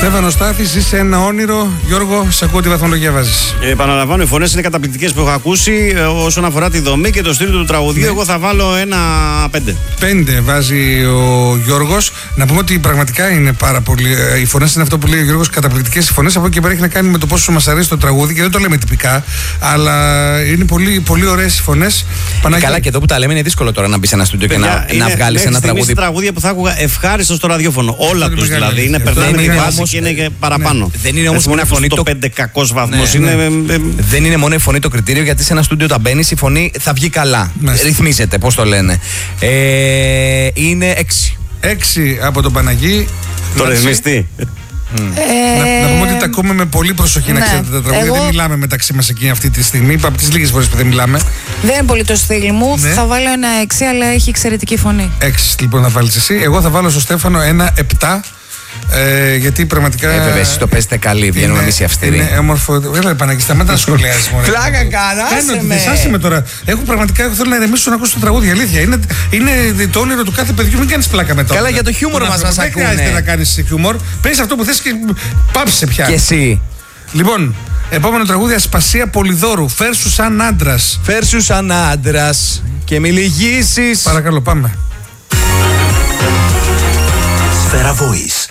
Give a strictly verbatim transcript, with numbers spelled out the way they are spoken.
Στέφανο Στάθης, είσαι ένα όνειρο. Γιώργο, σε ακούω, τι βαθμολογία βάζεις? Ε, επαναλαμβάνω, οι φωνές είναι καταπληκτικές που έχω ακούσει. Ε, όσον αφορά τη δομή και το στυλ του τραγουδιού, ναι. εγώ θα βάλω ένα πέντε. Πέντε βάζει ο Γιώργος. Να πούμε ότι πραγματικά είναι πάρα πολύ. Οι φωνές είναι αυτό που λέει ο Γιώργος, καταπληκτικές οι φωνές. Από εκεί πέρα έχει να κάνει με το πόσο μας αρέσει το τραγούδι και δεν το λέμε τυπικά. Αλλά είναι πολύ, πολύ ωραίες οι φωνές. Παναγί... Καλά, και εδώ που τα λέμε είναι δύσκολο τώρα να μπει σε ένα στούντιο και να, να βγάλει ένα τραγούδι. Είναι τραγούδια που θα άκουγα ευχάριστο στο ραδιόφωνο. Όλα τους δηλαδή. Είναι περνάνε τη βάση και είναι και παραπάνω. Ναι. Δεν είναι όμως μόνο η φωνή. Το πέντε κακός βαθμός. Ναι, ναι. Είναι... Δεν είναι μόνο η φωνή το κριτήριο, γιατί σε ένα στούντιο όταν μπαίνεις η φωνή θα βγει καλά. Ναι. Ρυθμίζεται, πώς το λένε. Ε, είναι έξι. Έξι από τον Παναγί. Το ρυθμιστή. Mm. Ε... Να, να πούμε ότι τα ακούμε με πολύ προσοχή, ναι. Να ξέρετε τα τραγούδια. Εγώ... Δεν μιλάμε μεταξύ μας εκεί αυτή τη στιγμή. Από τις λίγες φορές που δεν μιλάμε. Δεν είναι πολύ το στυλ μου. Ναι. Θα βάλω ένα έξι, αλλά έχει εξαιρετική φωνή. Έξι λοιπόν θα βάλεις εσύ. Εγώ θα βάλω στο Στέφανο ένα επτά. Ε, γιατί πραγματικά. Ε, βέβαια, εσείς το παίζετε καλή, βγαίνουμε εμείς οι αυστηροί. Είναι όμορφο. Έλα, Παναγί, σταμάτα να σχολιάζεις μόνο. Πλάκα κάνας. Άσε με τώρα. Έχω πραγματικά, θέλω να ηρεμήσω να ακούσω το τραγούδι. Αλήθεια. Είναι, είναι το όνειρο του κάθε παιδιού. Μην κάνεις πλάκα με τώρα. Καλά, για το χιούμορ μας μας ακούνε. Δεν χρειάζεται να κάνεις χιούμορ. Πες αυτό που θες και πάψε πια. Και εσύ. Λοιπόν, επόμενο τραγούδι, Ασπασία Πολυδόρου. Φέρσου σαν άντρας. Φέρσου σαν άντρας και μη λυγίσεις. Παρακαλώ, πάμε. Σφαίρα Voice.